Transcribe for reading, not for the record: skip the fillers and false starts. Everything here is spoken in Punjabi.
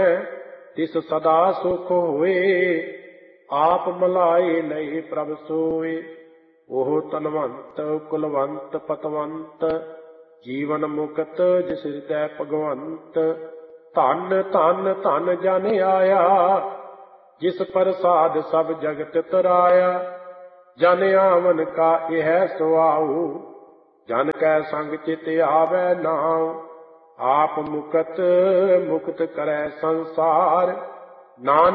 ਤਿਸ ਸਦਾ ਸੁਖ ਹੋਏ। ਆਪ ਮਲਾਏ ਲਏ ਪ੍ਰਭ ਸੋਏ। ਉਹ ਤਨਵੰਤ ਕੁਲਵੰਤ ਪਤਵੰਤ ਜੀਵਨ ਮੁਕਤ ਜਿਸ ਹਿਰਦੈ ਭਗਵੰਤ। ਧਨ ਧਨ ਧਨ ਜਨ ਆਇਆ ਜਿਸ ਪ੍ਰਸਾਦ ਸਭ ਜਗਤ ਤਰਾਇਆ। ਜਨ ਆਵਨ ਕਾ ਇਹ ਸੁਆਉ ਜਨ ਕੈ ਸੰਗ ਚਿਤ ਆਵੈ ਨਾਉ। ਆਪ ਮੁਕਤ ਮੁਕਤ ਕਰੈ ਸੰਸਾਰ ਨਾਨਕ